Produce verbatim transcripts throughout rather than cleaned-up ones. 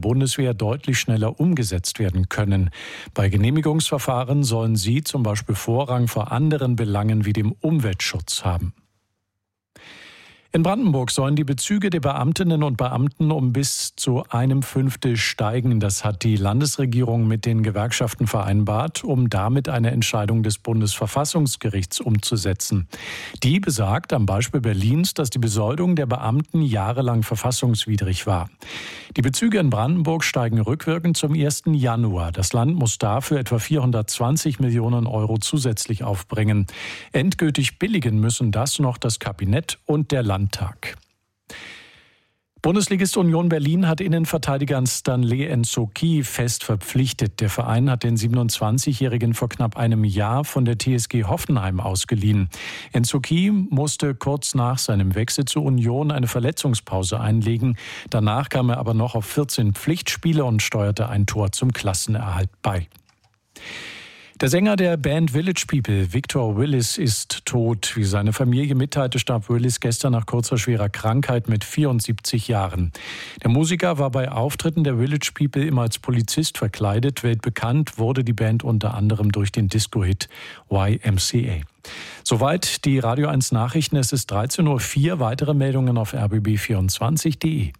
Bundeswehr deutlich schneller umgesetzt werden können. Bei Genehmigungsverfahren sollen sie zum Beispiel Vorrang vor anderen Belangen wie dem Umweltschutz haben. In Brandenburg sollen die Bezüge der Beamtinnen und Beamten um bis zu einem Fünftel steigen. Das hat die Landesregierung mit den Gewerkschaften vereinbart, um damit eine Entscheidung des Bundesverfassungsgerichts umzusetzen. Die besagt am Beispiel Berlins, dass die Besoldung der Beamten jahrelang verfassungswidrig war. Die Bezüge in Brandenburg steigen rückwirkend zum ersten Januar. Das Land muss dafür etwa vierhundertzwanzig Millionen Euro zusätzlich aufbringen. Endgültig billigen müssen das noch das Kabinett und der Landtag. Tag. Bundesligist Union Berlin hat Innenverteidiger Stanley Nsoki fest verpflichtet. Der Verein hat den siebenundzwanzigjährigen vor knapp einem Jahr von der T S G Hoffenheim ausgeliehen. Nsoki musste kurz nach seinem Wechsel zur Union eine Verletzungspause einlegen. Danach kam er aber noch auf vierzehn Pflichtspiele und steuerte ein Tor zum Klassenerhalt bei. Der Sänger der Band Village People, Victor Willis, ist tot. Wie seine Familie mitteilte, starb Willis gestern nach kurzer schwerer Krankheit mit vierundsiebzig Jahren. Der Musiker war bei Auftritten der Village People immer als Polizist verkleidet. Weltbekannt wurde die Band unter anderem durch den Disco-Hit Y M C A. Soweit die Radio eins Nachrichten. Es ist dreizehn Uhr vier. Weitere Meldungen auf r b b vierundzwanzig punkt de.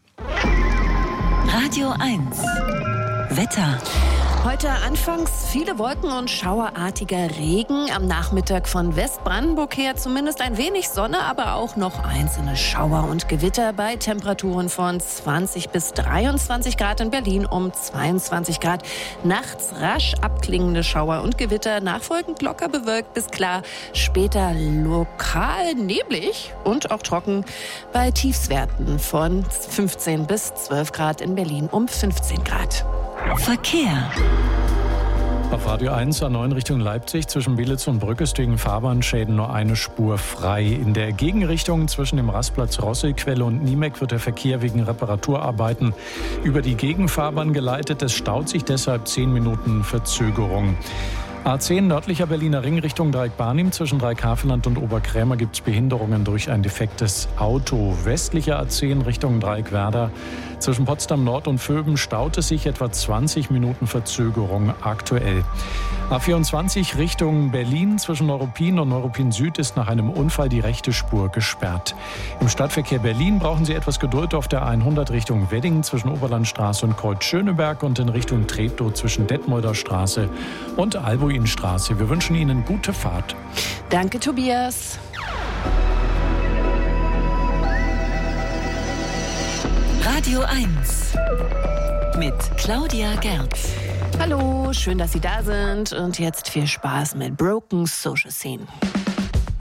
Radio eins. Wetter. Heute anfangs viele Wolken und schauerartiger Regen. Am Nachmittag von Westbrandenburg her zumindest ein wenig Sonne, aber auch noch einzelne Schauer und Gewitter bei Temperaturen von zwanzig bis dreiundzwanzig Grad, in Berlin um zweiundzwanzig Grad. Nachts rasch abklingende Schauer und Gewitter, nachfolgend locker bewölkt bis klar, später lokal neblig und auch trocken bei Tiefstwerten von fünfzehn bis zwölf Grad, in Berlin um fünfzehn Grad. Verkehr. Auf Radio eins A neun Richtung Leipzig zwischen Belitz und Brück ist wegen Fahrbahnschäden nur eine Spur frei. In der Gegenrichtung zwischen dem Rastplatz Rosselquelle und Niemek wird der Verkehr wegen Reparaturarbeiten über die Gegenfahrbahn geleitet. Es staut sich deshalb zehn Minuten Verzögerung. A zehn nördlicher Berliner Ring Richtung Dreieck-Barnim. Zwischen Dreieck-Havelland und Oberkrämer gibt es Behinderungen durch ein defektes Auto. Westlicher A zehn Richtung Dreieck-Werder. Zwischen Potsdam Nord und Vöben staut es sich etwa zwanzig Minuten Verzögerung aktuell. A vierundzwanzig Richtung Berlin. Zwischen Neuruppin und Neuruppin Süd ist nach einem Unfall die rechte Spur gesperrt. Im Stadtverkehr Berlin brauchen Sie etwas Geduld auf der hundert Richtung Wedding zwischen Oberlandstraße und Kreuz-Schöneberg und in Richtung Treptow zwischen Detmolder Straße und Albuinstraße. Wir wünschen Ihnen gute Fahrt. Danke, Tobias. Radio eins mit Claudia Gerz. Hallo, schön, dass Sie da sind. Und jetzt viel Spaß mit Broken Social Scene.